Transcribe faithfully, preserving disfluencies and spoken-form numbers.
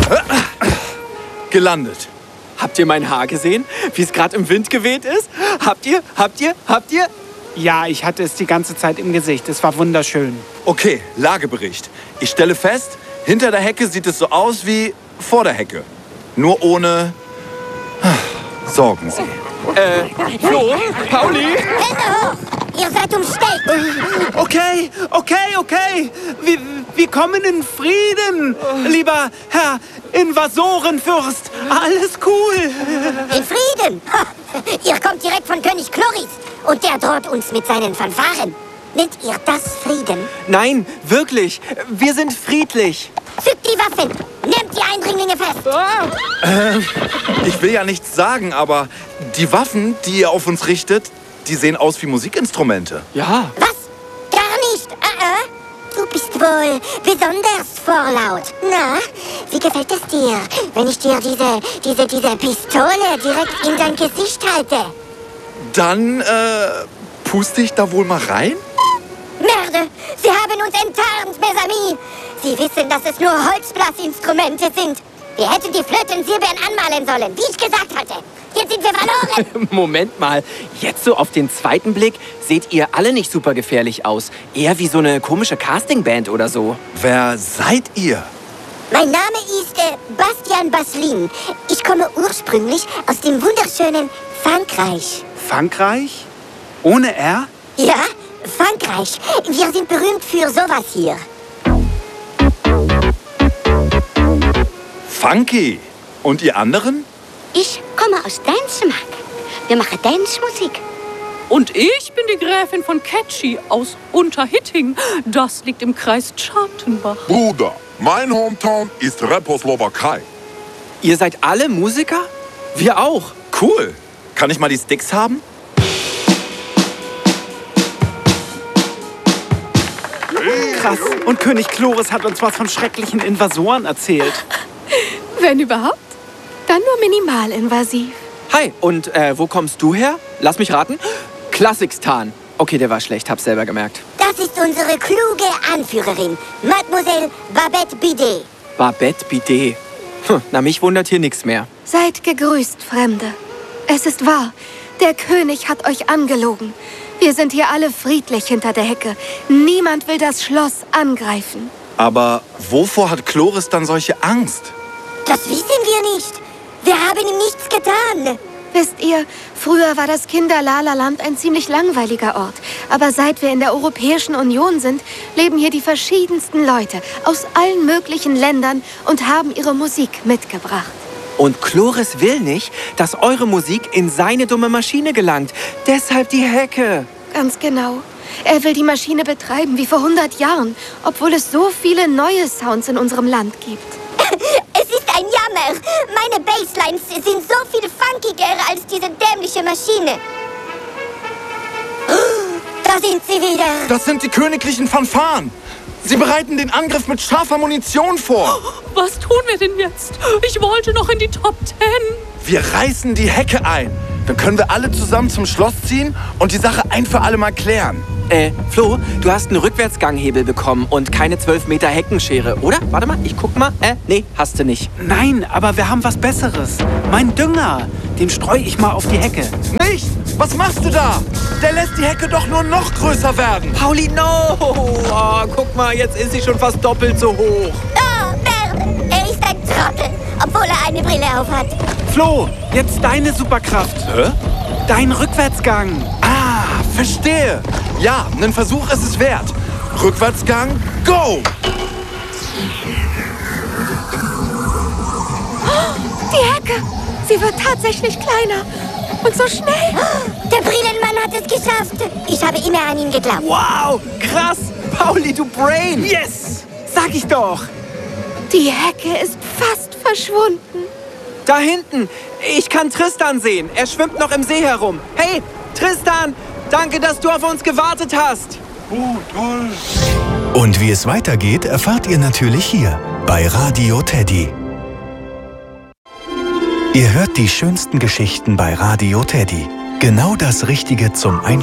Gelandet. Habt ihr mein Haar gesehen? Wie es gerade im Wind geweht ist? Habt ihr? Habt ihr? Habt ihr? Ja, ich hatte es die ganze Zeit im Gesicht. Es war wunderschön. Okay, Lagebericht. Ich stelle fest, hinter der Hecke sieht es so aus wie vor der Hecke. Nur ohne Sorgensee. Äh, Flo? Pauli? Hände hoch! Ihr seid umstellt! Okay, okay, okay. Wir, wir kommen in Frieden, lieber Herr Invasorenfürst. Alles cool. In Frieden! Ha, ihr kommt direkt von König Chloris und der droht uns mit seinen Fanfaren. Nennt ihr das Frieden? Nein, wirklich. Wir sind friedlich. Zückt die Waffen! Nehmt die Eindringlinge fest! Äh, ich will ja nichts sagen, aber die Waffen, die ihr auf uns richtet, die sehen aus wie Musikinstrumente. Ja. Was? Gar nicht? Uh -uh. Du bist wohl besonders vorlaut. Na, wie gefällt es dir, wenn ich dir diese, diese, diese Pistole direkt in dein Gesicht halte? Dann, äh, puste ich da wohl mal rein? Merde! Sie haben uns enttarnt, mes amis! Sie wissen, dass es nur Holzblasinstrumente sind. Wir hätten die Flöten-Silbern anmalen sollen, wie ich gesagt hatte. Jetzt sind wir verloren! Moment mal. Jetzt so auf den zweiten Blick seht ihr alle nicht super gefährlich aus. Eher wie so eine komische Castingband oder so. Wer seid ihr? Mein Name ist äh, Bastian Baslin. Ich komme ursprünglich aus dem wunderschönen Frankreich. Frankreich? Ohne R? Ja, Frankreich. Wir sind berühmt für sowas hier. Funky. Und ihr anderen? Ich komme aus Dänemark. Wir machen Dance-Musik. Und ich bin die Gräfin von Catchy aus Unterhitting. Das liegt im Kreis Schartenbach. Bruder, mein Hometown ist Reposlowakei. Ihr seid alle Musiker? Wir auch. Cool. Kann ich mal die Sticks haben? Krass. Und König Chloris hat uns was von schrecklichen Invasoren erzählt. Wenn überhaupt, dann nur minimalinvasiv. Hi, und äh, wo kommst du her? Lass mich raten. Klassikstan. Okay, der war schlecht, hab's selber gemerkt. Das ist unsere kluge Anführerin, Mademoiselle Babette Bidet. Babette Bidet. Hm, na, mich wundert hier nichts mehr. Seid gegrüßt, Fremde. Es ist wahr, der König hat euch angelogen. Wir sind hier alle friedlich hinter der Hecke. Niemand will das Schloss angreifen. Aber wovor hat Chloris dann solche Angst? Das wissen wir nicht. Wir haben ihm nichts getan. Wisst ihr, früher war das Kinder-Lala-Land ein ziemlich langweiliger Ort. Aber seit wir in der Europäischen Union sind, leben hier die verschiedensten Leute aus allen möglichen Ländern und haben ihre Musik mitgebracht. Und Chloris will nicht, dass eure Musik in seine dumme Maschine gelangt. Deshalb die Hecke. Ganz genau. Er will die Maschine betreiben wie vor hundert Jahren, obwohl es so viele neue Sounds in unserem Land gibt. Es ist ein Jammer. Meine Basslines sind so viel funkiger als diese dämliche Maschine. Da sind sie wieder. Das sind die königlichen Fanfaren. Sie bereiten den Angriff mit scharfer Munition vor. Was tun wir denn jetzt? Ich wollte noch in die Top Ten. Wir reißen die Hecke ein. Dann können wir alle zusammen zum Schloss ziehen und die Sache ein für alle Mal klären. Äh, Flo, du hast einen Rückwärtsganghebel bekommen und keine zwölf Meter Heckenschere, oder? Warte mal, ich guck mal. Äh, nee, hast du nicht. Nein, aber wir haben was Besseres. Mein Dünger, den streue ich mal auf die Hecke. Nicht! Was machst du da? Der lässt die Hecke doch nur noch größer werden. Pauli, no! Oh, guck mal, jetzt ist sie schon fast doppelt so hoch. Oh, Merde. Er ist ein Trottel, obwohl er eine Brille auf hat. Flo, jetzt deine Superkraft. Hä? Dein Rückwärtsgang. Ah, verstehe. Ja, einen Versuch ist es wert. Rückwärtsgang, go! Die Hecke! Sie wird tatsächlich kleiner. Und so schnell. Der Brillenmann hat es geschafft. Ich habe immer an ihn geglaubt. Wow, krass. Pauli, du Brain! Yes, sag ich doch. Die Hecke ist fast verschwunden. Da hinten. Ich kann Tristan sehen. Er schwimmt noch im See herum. Hey, Tristan, danke, dass du auf uns gewartet hast. Oh, toll. Und wie es weitergeht, erfahrt ihr natürlich hier bei Radio Teddy. Ihr hört die schönsten Geschichten bei Radio Teddy. Genau das Richtige zum Einschlafen.